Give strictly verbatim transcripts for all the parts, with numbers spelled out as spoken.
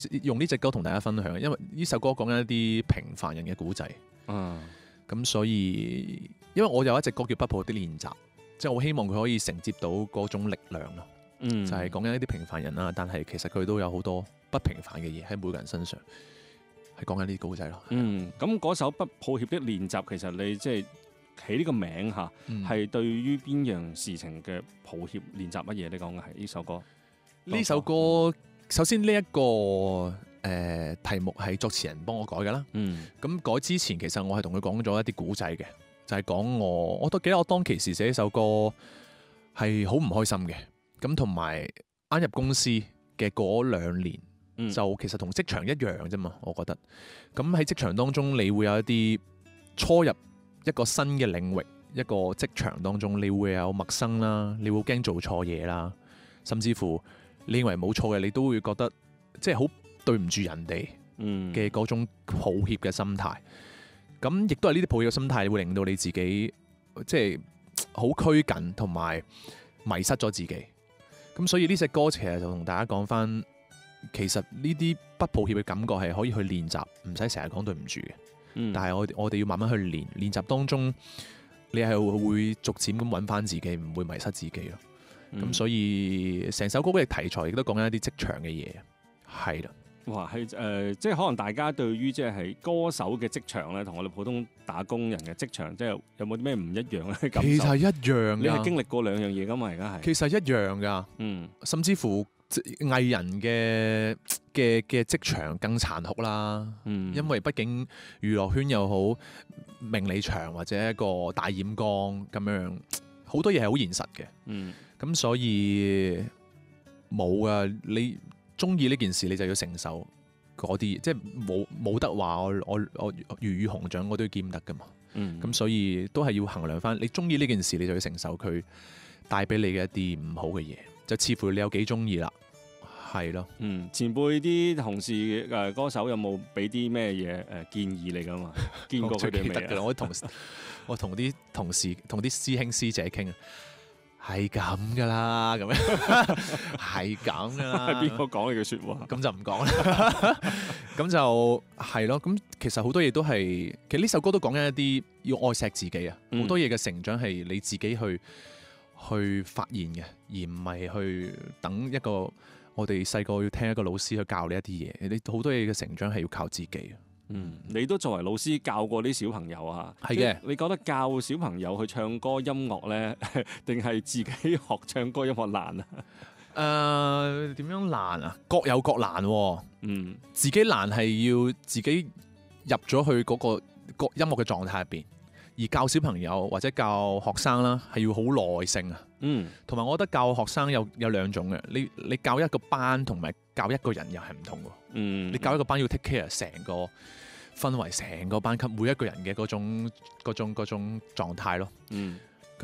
用呢隻歌同大家分享，因為呢首歌講緊一啲平凡人嘅古仔。 嗯， 咁所以因為我有一隻歌叫《不抱的練習》，即係我希望佢可以承接到嗰種力量咯。 嗯， 就係講緊一啲平凡人啦，但係其實佢都有好多不平凡嘅嘢喺每個人身上，係講緊呢啲古仔咯。 嗯，咁嗰首《不抱歉的練習》，其實你即係起呢個名嚇，係、嗯、對於邊樣事情嘅抱歉練習乜嘢？你講嘅係呢首歌。 呢首歌首先呢、這、一個誒、呃、題目係作詞人幫我改㗎啦。 嗯， 咁改之前其實我係同佢講咗一啲古仔嘅，就係、是、講我我都記得我當其時寫呢首歌係好唔開心嘅。咁同埋啱入公司嘅嗰兩年，嗯、就其實同職場一樣啫嘛，我覺得。咁喺職場當中，你會有一啲初入一個新嘅領域，一個職場當中，你會有陌生啦，你會驚做錯嘢啦，甚至乎你認為冇錯嘅，你都會覺得即係好對唔住人哋嘅嗰種抱歉嘅心態。咁亦都係呢啲抱歉嘅心態，會令到你自己即係好拘謹，同埋迷失咗自己。咁所以呢隻歌其實就同大家講翻，其實呢啲不抱歉嘅感覺係可以去練習，唔使成日講對唔住嘅。嗯、但係我我哋要慢慢去練，練習當中你係會逐漸咁揾翻自己，唔會迷失自己咯。咁、嗯、所以成首歌嘅題材亦都講緊一啲職場嘅嘢，係啦。 哇，係誒、呃，即係可能大家對於即係歌手嘅職場咧，同我哋普通打工人嘅職場，即係有冇啲咩唔一樣咧？ 其實一樣， 你係經歷過兩樣嘢噶嘛？而家係其實一樣噶，嗯，甚至乎藝人嘅嘅嘅職場更殘酷啦，嗯，因為畢竟娛樂圈又好，名利場或者一個大染缸咁樣，好多嘢係好現實嘅，嗯，咁所以冇啊，你中意呢件事，你就要承受嗰啲，即係冇冇得話我我我魚與熊掌我都要兼得噶嘛。嗯，咁所以都係要衡量翻，你中意呢件事，你就要承受佢帶俾你嘅一啲唔好嘅嘢，就似乎你有幾中意啦，係咯。 嗯，前輩啲同事誒歌手有冇俾啲咩嘢誒建議你噶嘛？見過佢哋未啊？ 我同我同啲同事同啲師兄師姐傾啊。係咁噶啦，咁樣係咁噶啦。 邊個講呢句説話？ 咁就唔講啦。咁就係咯。咁其實好多嘢都係，其實呢首歌都講緊一啲要愛錫自己啊。好、嗯、多嘢嘅成長係你自己去去發現嘅，而唔係去等一個我哋細個要聽一個老師去教你一啲嘢。你好多嘢嘅成長係要靠自己。 嗯，你都作為老師教過啲小朋友啊， 係嘅。 你覺得教小朋友去唱歌音樂咧，定係自己學唱歌音樂難啊？誒、 呃，點樣難啊？各有各難、啊。嗯，自己難係要自己入咗去嗰個個音樂嘅狀態入邊，而教小朋友或者教學生啦，係要好耐性啊。嗯，同埋我覺得教學生有有兩種嘅，你你教一個班同埋教一個人又係唔同嘅。嗯，你教一個班要 take care 成個氛圍，成個班級每一個人嘅嗰種嗰種嗰種狀態咯。嗯，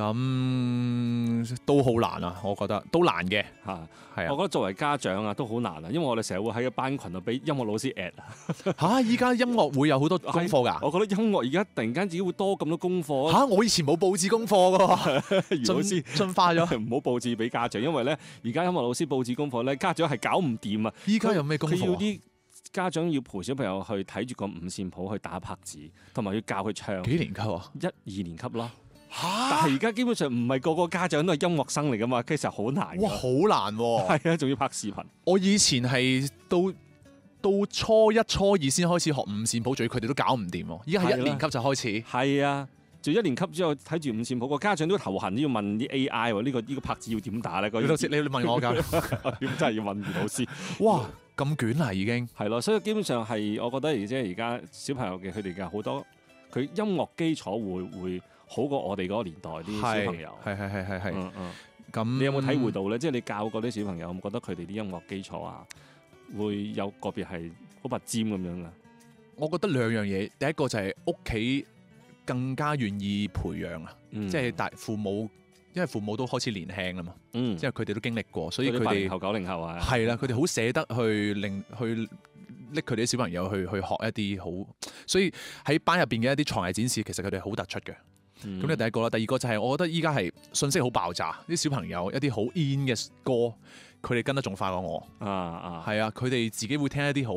咁都好難啊，我覺得都難嘅嚇。係啊， 我覺得作為家長啊都好難啊，因為我哋成日會喺個班群度俾音樂老師 at 啊。 嚇！依家音樂會有好多功課㗎。 我覺得音樂而家突然間自己會多咁多功課。 嚇！我以前冇佈置功課㗎喎。 余老師進化咗， 唔好佈置俾家長，因為咧而家音樂老師佈置功課咧，家長係搞唔掂啊。 依家有咩功課？佢要啲家長要陪小朋友去睇住個五線譜去打拍子，同埋要教佢唱。 幾年級啊？ 一二年級咯。 嚇！ 但係而家基本上唔係個個家長都係音樂生嚟㗎嘛，其實好難。 哇！好難喎。 係啊，仲要拍視頻。 我以前係到到初一初二先開始學五線譜，仲要佢哋都搞唔掂喎。依家係一年級就開始。 係啊，做一年級之後睇住五線譜，個家長都頭痕，都要問啲 A I 喎，呢個呢個拍子要點打咧？ 余老師，你問我㗎？ 咁真係要問余老師。 哇！咁捲啦已經。 係咯，所以基本上係我覺得而即係而家小朋友嘅佢哋嘅好多佢音樂基礎會會好過我哋嗰個年代啲小朋友。 係係係係係。嗯嗯。咁你有冇體會到咧？即係你教嗰啲小朋友，有冇覺得佢哋啲音樂基礎啊，會有個別係好拔尖咁樣噶？ 我覺得兩樣嘢，第一個就係屋企更加願意培養啊，嗯、即係大父母，因為父母都開始年輕啦嘛，嗯、即係佢哋都經歷過，所以佢哋八零後九零後啊， 係啦，佢哋好捨得去令去拎佢哋啲小朋友去去學一啲好，所以喺班入邊嘅一啲才藝展示，其實佢哋好突出嘅。咁你、嗯、第一個啦，第二個就係我覺得依家係信息好爆炸，啲小朋友一啲好 in 嘅歌， 佢哋跟得仲快過我。 啊啊， 係啊，佢哋自己會聽一啲好